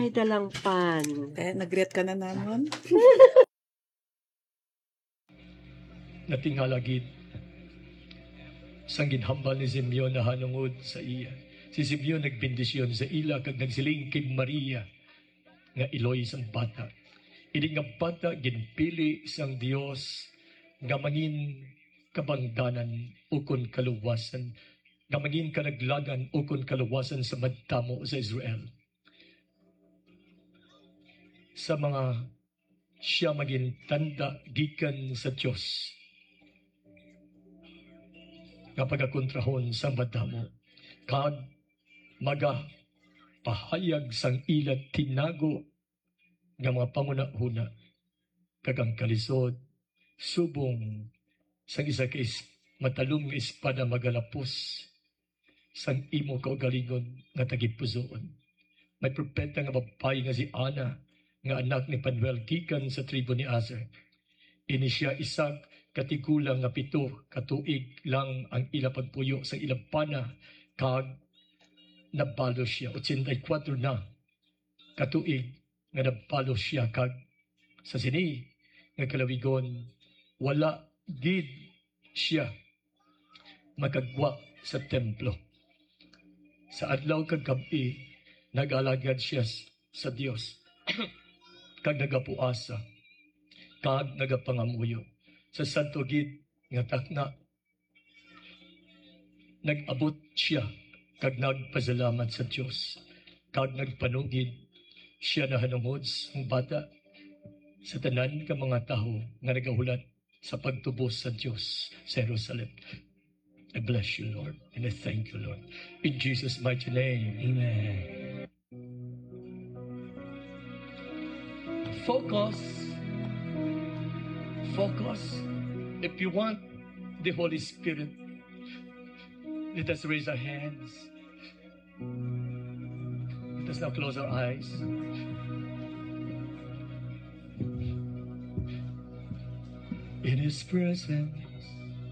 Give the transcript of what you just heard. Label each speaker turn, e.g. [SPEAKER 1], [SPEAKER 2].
[SPEAKER 1] Ay, dalang pan.
[SPEAKER 2] Nag-greet ka na naman.
[SPEAKER 3] Natinghalagid sang ginhambal ni Simeon na hanungod sa iya. Si Simeon nagbendisyon sa ila kag nagsiling kay Maria nga iloy sang bata. Ini nga bata ginpili sang Dios nga mangin kabangdanan ukon kaluwasan, nga mangin kanaglagan ukon kaluwasan sa madtamo sa Israel. Sa mga siya maging tanda gikan sa Diyos nga pagakontrahon sa madamo kag maga pahayag sang ilat tinago nga mga pangunahuna kag ang kalisod subong sang isa ka matalong nga espada magalapos sang imo kaugalingon nga tagipusoon. May propeta nga babae nga si Ana nga anak ni Panuel gikan sa tribo ni Aser. Ini siya isag katigulang nga 7 katuig lang ang ila pagpuyo sa ilang pana kag nabalo siya 84 na katuig nga nabalo siya kag sa sini nga kalawigon wala gid siya makagwa sa templo. Sa adlaw kag gabi nag-alagad siya sa Dios kag nagapuasa kag nagapangamuyo sa santo gid nga takna. Nag-abot siya kag nagpasalamat sa Dios kag nagpanugid siya na hanungod ang bata sa tanan ka mga tawo nga nagahulat sa pagtubos sa Dios sa Jerusalem. I bless you, Lord, and I thank you, Lord. In Jesus' mighty name, amen. Focus. If you want the Holy Spirit, let us raise our hands. Let us now close our eyes. In His presence,